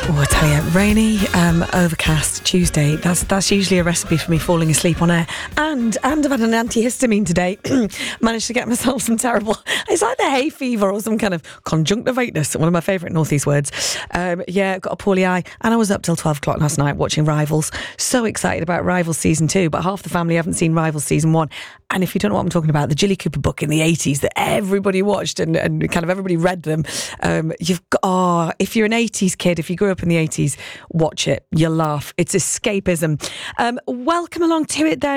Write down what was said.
Oh, I tell you, rainy, overcast Tuesday. That's usually a recipe for me falling asleep on air. And I've had an antihistamine today. Managed to get myself some terrible. It's either hay fever or some kind of conjunctivitis. One of my favourite northeast words. Got a poorly eye, and I was up till 12 o'clock last night watching Rivals. So excited about Rivals season 2, but half the family haven't seen Rivals season 1. And if you don't know what I'm talking about, the Jilly Cooper book in the 80s that everybody watched and kind of everybody read them. If you're an 80s kid, if you grew up in the 80s, watch it. You'll laugh. It's escapism. Welcome along to it then.